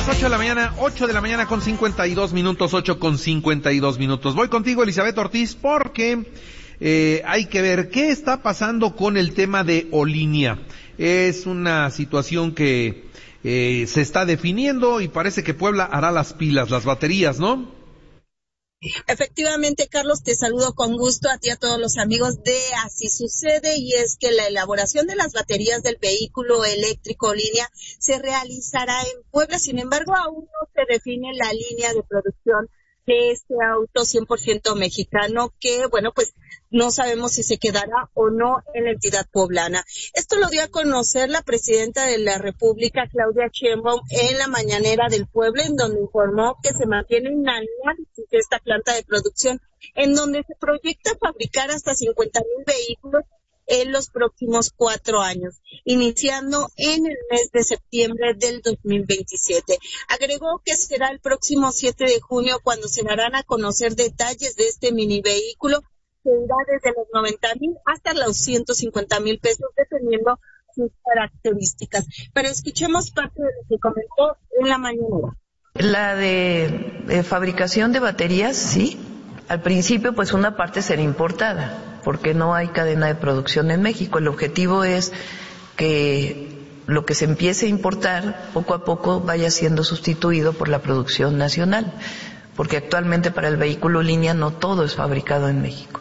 las 8 de la mañana con 52 minutos, 8:52. Voy contigo, Elizabeth Ortiz, porque hay que ver qué está pasando con el tema de Olinia. Es una situación que se está definiendo y parece que Puebla hará las pilas, las baterías, ¿no? Efectivamente, Carlos, te saludo con gusto a ti y a todos los amigos de Así Sucede, y es que la elaboración de las baterías del vehículo eléctrico Olinia se realizará en Puebla. Sin embargo, aún no se define la línea de producción de este auto 100% mexicano, que, bueno, pues no sabemos si se quedará o no en la entidad poblana. Esto lo dio a conocer la presidenta de la República, Claudia Sheinbaum, en la mañanera del pueblo, en donde informó que se mantiene un análisis de esta planta de producción, en donde se proyecta fabricar hasta 50,000 vehículos en los próximos 4 años, iniciando en el mes de septiembre del 2027. Agregó que será el próximo 7 de junio cuando se darán a conocer detalles de este mini vehículo, que irá desde los 90,000 hasta los 150,000 pesos, dependiendo sus características. Pero escuchemos parte de lo que comentó en la mañana. La de fabricación de baterías, sí. Al principio, pues una parte será importada, porque no hay cadena de producción en México. El objetivo es que lo que se empiece a importar poco a poco vaya siendo sustituido por la producción nacional, porque actualmente para el vehículo línea no todo es fabricado en México.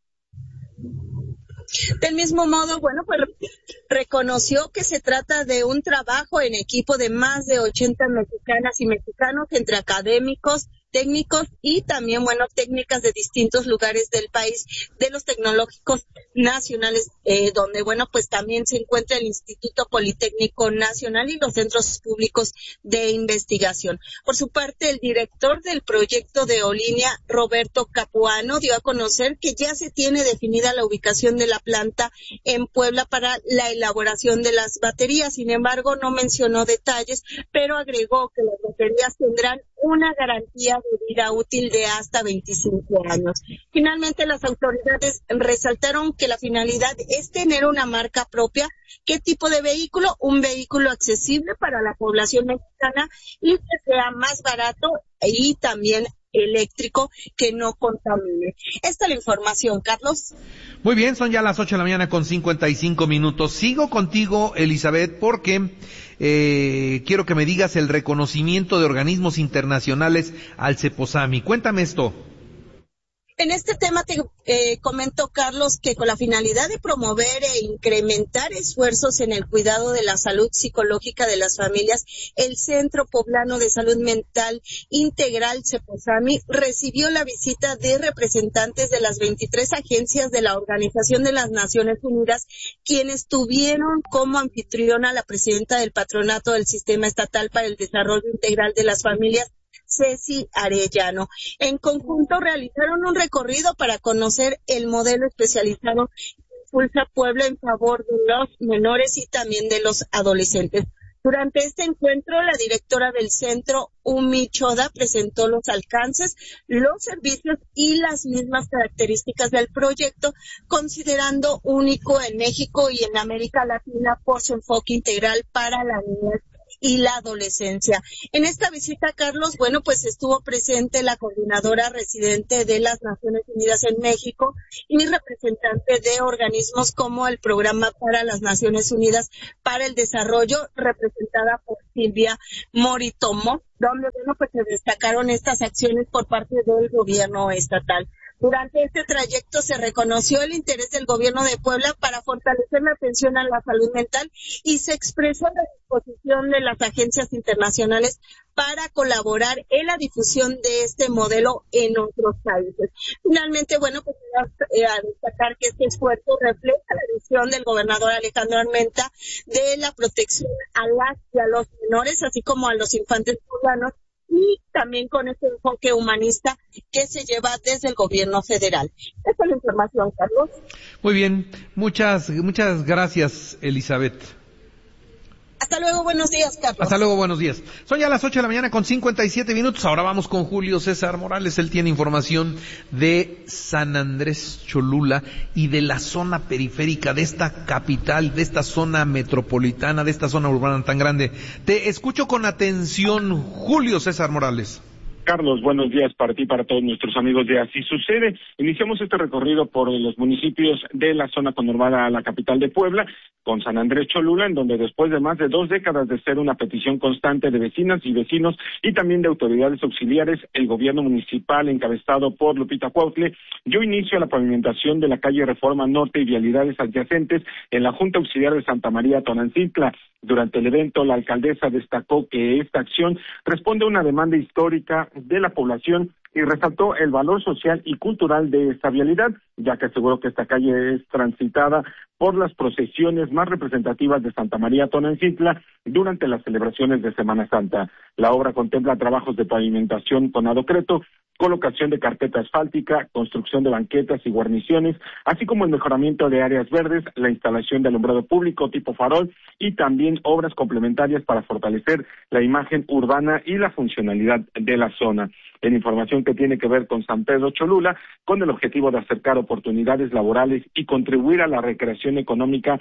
Del mismo modo, bueno, pues reconoció que se trata de un trabajo en equipo de más de 80 mexicanas y mexicanos, entre académicos, técnicos y también, bueno, técnicas de distintos lugares del país, de los tecnológicos nacionales, donde, bueno, pues también se encuentra el Instituto Politécnico Nacional y los centros públicos de investigación. Por su parte, el director del proyecto de Olinia, Roberto Capuano, dio a conocer que ya se tiene definida la ubicación de la planta en Puebla para la elaboración de las baterías. Sin embargo, no mencionó detalles, pero agregó que las baterías tendrán una garantía de vida útil de hasta 25 años. Finalmente, las autoridades resaltaron que la finalidad es tener una marca propia. ¿Qué tipo de vehículo? Un vehículo accesible para la población mexicana y que sea más barato y también eléctrico, que no contamine. Esta es la información, Carlos. Muy bien, son ya las 8 de la mañana con 55 minutos. Sigo contigo, Elizabeth, porque quiero que me digas el reconocimiento de organismos internacionales al CEPOSAMI. Cuéntame esto. En este tema te comento, Carlos, que con la finalidad de promover e incrementar esfuerzos en el cuidado de la salud psicológica de las familias, el Centro Poblano de Salud Mental Integral, CEPOSAMI, recibió la visita de representantes de las 23 agencias de la Organización de las Naciones Unidas, quienes tuvieron como anfitriona la presidenta del Patronato del Sistema Estatal para el Desarrollo Integral de las Familias, Ceci Arellano. En conjunto realizaron un recorrido para conocer el modelo especializado que impulsa Puebla en favor de los menores y también de los adolescentes. Durante este encuentro, la directora del centro, Umi Choda, presentó los alcances, los servicios y las mismas características del proyecto, considerando único en México y en América Latina por su enfoque integral para la niñez y la adolescencia. En esta visita, Carlos, bueno, pues estuvo presente la coordinadora residente de las Naciones Unidas en México y representante de organismos como el Programa para las Naciones Unidas para el Desarrollo, representada por Silvia Moritomo, donde, bueno, pues se destacaron estas acciones por parte del gobierno estatal. Durante este trayecto se reconoció el interés del gobierno de Puebla para fortalecer la atención a la salud mental y se expresó la disposición de las agencias internacionales para colaborar en la difusión de este modelo en otros países. Finalmente, bueno, pues a destacar que este esfuerzo refleja la visión del gobernador Alejandro Armenta de la protección a las y a los menores, así como a los infantes poblanos, y también con este enfoque humanista que se lleva desde el gobierno federal. Esta es la información, Carlos. Muy bien, muchas gracias, Elizabeth. Hasta luego, buenos días, Carlos. Hasta luego, buenos días. Son ya las 8 de la mañana con 57 minutos. Ahora vamos con Julio César Morales. Él tiene información de San Andrés Cholula y de la zona periférica de esta capital, de esta zona metropolitana, de esta zona urbana tan grande. Te escucho con atención, Julio César Morales. Carlos, buenos días para ti y para todos nuestros amigos de Así Sucede. Iniciamos este recorrido por los municipios de la zona conurbada a la capital de Puebla, con San Andrés Cholula, en donde después de más de 2 décadas de ser una petición constante de vecinas y vecinos y también de autoridades auxiliares, el gobierno municipal encabezado por Lupita Cuautle dio inicio a la pavimentación de la calle Reforma Norte y vialidades adyacentes en la Junta Auxiliar de Santa María Tonantzintla. Durante el evento, la alcaldesa destacó que esta acción responde a una demanda histórica de la población y resaltó el valor social y cultural de esta vialidad, ya que aseguró que esta calle es transitada por las procesiones más representativas de Santa María Tonantzintla durante las celebraciones de Semana Santa. La obra contempla trabajos de pavimentación con adocreto, colocación de carpeta asfáltica, construcción de banquetas y guarniciones, así como el mejoramiento de áreas verdes, la instalación de alumbrado público tipo farol y también obras complementarias para fortalecer la imagen urbana y la funcionalidad de la zona. En información que tiene que ver con San Pedro Cholula, con el objetivo de acercar oportunidades laborales y contribuir a la recreación económica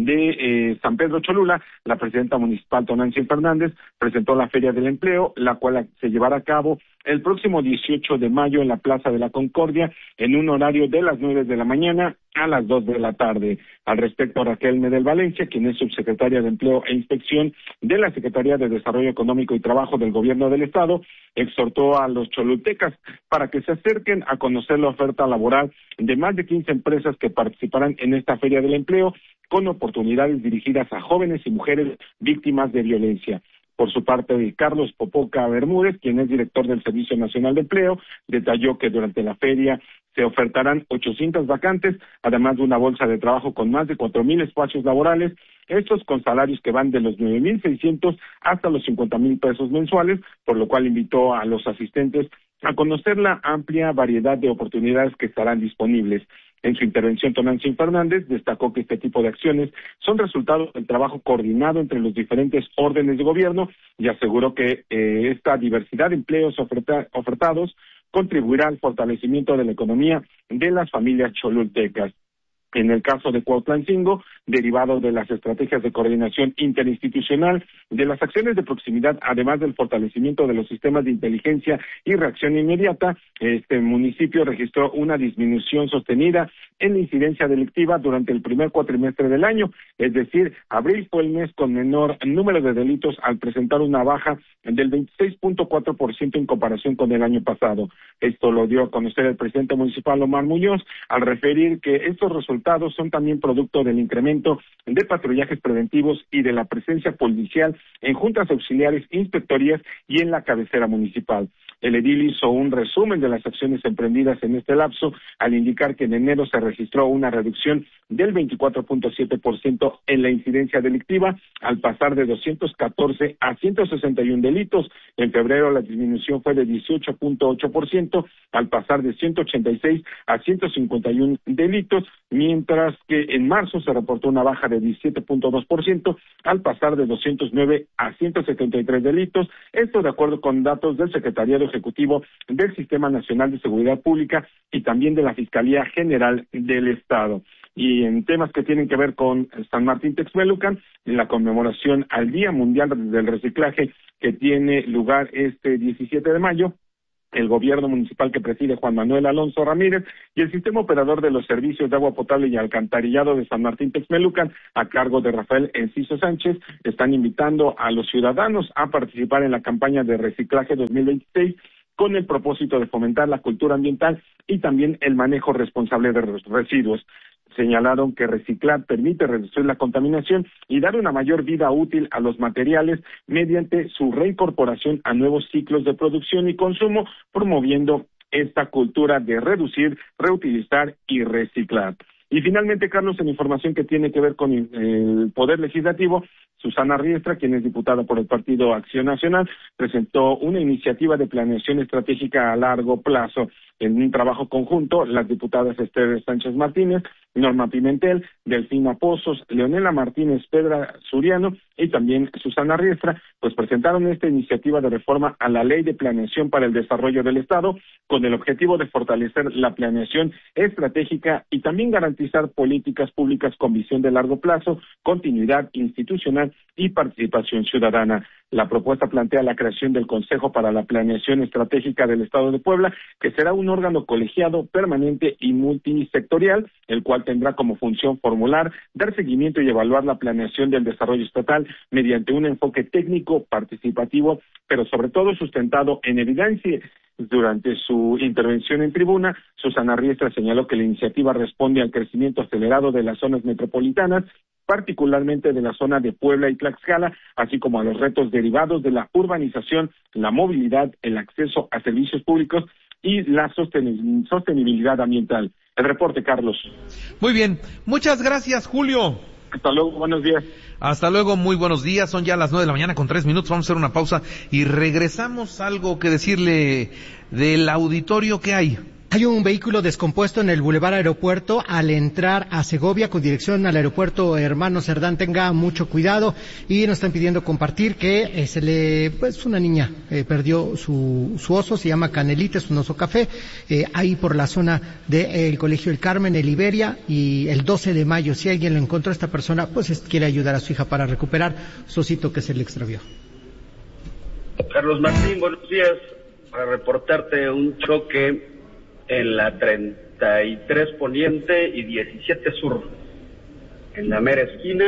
de San Pedro Cholula, la presidenta municipal Tonantzin Fernández presentó la Feria del Empleo, la cual se llevará a cabo el próximo 18 de mayo en la Plaza de la Concordia, en un horario de las 9 de la mañana a las 2 de la tarde. Al respecto, Raquel Medel Valencia, quien es subsecretaria de Empleo e Inspección de la Secretaría de Desarrollo Económico y Trabajo del Gobierno del Estado, exhortó a los cholultecas para que se acerquen a conocer la oferta laboral de más de 15 empresas que participarán en esta Feria del Empleo, con oportunidades dirigidas a jóvenes y mujeres víctimas de violencia. Por su parte, Carlos Popoca Bermúdez, quien es director del Servicio Nacional de Empleo, detalló que durante la feria se ofertarán 800 vacantes, además de una bolsa de trabajo con más de 4,000 espacios laborales, estos con salarios que van de los 9,600 hasta los 50,000 pesos mensuales, por lo cual invitó a los asistentes a conocer la amplia variedad de oportunidades que estarán disponibles. En su intervención, Tonantzin Fernández destacó que este tipo de acciones son resultado del trabajo coordinado entre los diferentes órdenes de gobierno y aseguró que esta diversidad de empleos ofertados contribuirá al fortalecimiento de la economía de las familias cholultecas. En el caso de Cuautlancingo, derivado de las estrategias de coordinación interinstitucional, de las acciones de proximidad, además del fortalecimiento de los sistemas de inteligencia y reacción inmediata, este municipio registró una disminución sostenida en la incidencia delictiva durante el primer cuatrimestre del año, es decir, abril fue el mes con menor número de delitos al presentar una baja del 26.4% en comparación con el año pasado. Esto lo dio a conocer el presidente municipal Omar Muñoz al referir que estos resultados son también producto del incremento de patrullajes preventivos y de la presencia policial en juntas auxiliares, inspectorías y en la cabecera municipal. El edil hizo un resumen de las acciones emprendidas en este lapso al indicar que en enero se registró una reducción del 24.7% en la incidencia delictiva, al pasar de 214 a 161 delitos. En febrero la disminución fue de 18.8%, al pasar de 186 a 151 delitos, mientras que en marzo se reportó una baja de 17.2%, al pasar de 209 a 173 delitos, esto de acuerdo con datos del Secretariado Ejecutivo del Sistema Nacional de Seguridad Pública y también de la Fiscalía General del Estado. Y en temas que tienen que ver con San Martín Texmelucan, en la conmemoración al Día Mundial del Reciclaje que tiene lugar este 17 de mayo, el gobierno municipal que preside Juan Manuel Alonso Ramírez y el sistema operador de los servicios de agua potable y alcantarillado de San Martín Texmelucan, a cargo de Rafael Enciso Sánchez, están invitando a los ciudadanos a participar en la campaña de reciclaje 2026 con el propósito de fomentar la cultura ambiental y también el manejo responsable de los residuos. Señalaron que reciclar permite reducir la contaminación y dar una mayor vida útil a los materiales mediante su reincorporación a nuevos ciclos de producción y consumo, promoviendo esta cultura de reducir, reutilizar y reciclar. Y finalmente, Carlos, en información que tiene que ver con el Poder Legislativo, Susana Riestra, quien es diputada por el Partido Acción Nacional, presentó una iniciativa de planeación estratégica a largo plazo. En un trabajo conjunto, las diputadas Esther Sánchez Martínez, Norma Pimentel, Delfina Pozos, Leonela Martínez Pedra Suriano y también Susana Riestra, pues presentaron esta iniciativa de reforma a la Ley de Planeación para el Desarrollo del Estado, con el objetivo de fortalecer la planeación estratégica y también garantizar políticas públicas con visión de largo plazo, continuidad institucional y participación ciudadana. La propuesta plantea la creación del Consejo para la Planeación Estratégica del Estado de Puebla, que será un órgano colegiado, permanente y multisectorial, el cual tendrá como función formular, dar seguimiento y evaluar la planeación del desarrollo estatal mediante un enfoque técnico, participativo, pero sobre todo sustentado en evidencia. Durante su intervención en tribuna, Susana Riestra señaló que la iniciativa responde al crecimiento acelerado de las zonas metropolitanas, particularmente de la zona de Puebla y Tlaxcala, así como a los retos derivados de la urbanización, la movilidad, el acceso a servicios públicos y la sostenibilidad ambiental. El reporte, Carlos. Muy bien, muchas gracias, Julio. Hasta luego, buenos días. Hasta luego, muy buenos días. Son ya las 9:00 con 3 minutos. Vamos a hacer una pausa y regresamos. Algo que decirle del auditorio que hay. Hay un vehículo descompuesto en el Boulevard Aeropuerto al entrar a Segovia con dirección al aeropuerto Hermano Cerdán. Tenga mucho cuidado y nos están pidiendo compartir que una niña perdió su oso, se llama Canelita, es un oso café, ahí por la zona del Colegio El Carmen, el Iberia, y el 12 de mayo, si alguien lo encontró, esta persona quiere ayudar a su hija para recuperar su osito que se le extravió. Carlos Martín, buenos días. Para reportarte un choque en la 33 Poniente y 17 Sur, en la mera esquina,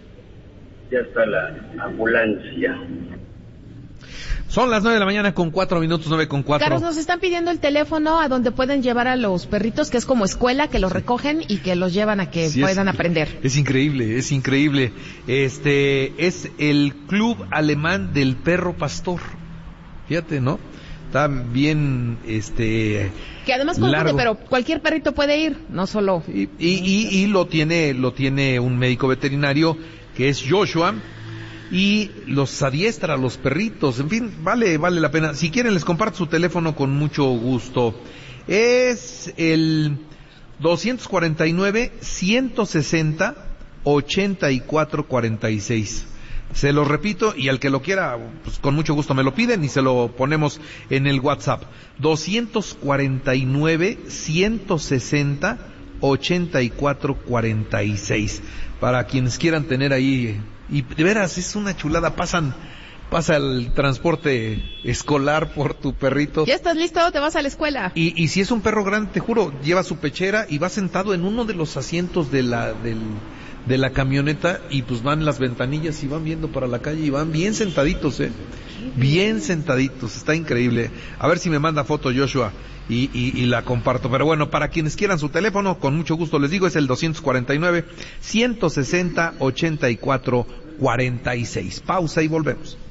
ya está la ambulancia. Son las 9:00 con 4 minutos, 9:04. Carlos, nos están pidiendo el teléfono a donde pueden llevar a los perritos, que es como escuela, que los recogen y que los llevan a que puedan aprender. Es increíble, es increíble. Es el Club Alemán del Perro Pastor. Fíjate, ¿no? Está bien, que además confunde, pero cualquier perrito puede ir, no solo. Y lo tiene un médico veterinario que es Joshua, y los adiestra a los perritos. En fin, vale la pena. Si quieren les comparto su teléfono con mucho gusto. Es el 249-160-8446. Se lo repito, y al que lo quiera, pues con mucho gusto me lo piden y se lo ponemos en el WhatsApp. 249-160-8446. Para quienes quieran tener ahí, y de veras es una chulada, pasa el transporte escolar por tu perrito. ¿Ya estás listo? ¿Te vas a la escuela? Y si es un perro grande, te juro, lleva su pechera y va sentado en uno de los asientos de la camioneta, y pues van las ventanillas y van viendo para la calle y van bien sentaditos, bien sentaditos. Está increíble. A ver si me manda foto Joshua y la comparto. Pero bueno, para quienes quieran su teléfono, con mucho gusto les digo, es el 249-160-8446. Pausa y volvemos.